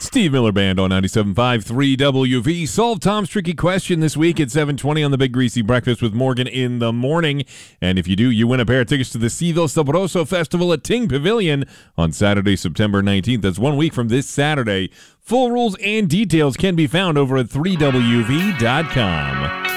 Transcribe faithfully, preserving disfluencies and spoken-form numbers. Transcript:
Steve Miller Band on ninety-seven point five three W V. Solve Tom's tricky question this week at seven twenty on the Big Greasy Breakfast with Morgan in the morning. And if you do, you win a pair of tickets to the Cido Sabroso Festival at Ting Pavilion on Saturday, September nineteenth. That's one week from this Saturday. Full rules and details can be found over at three W V dot com.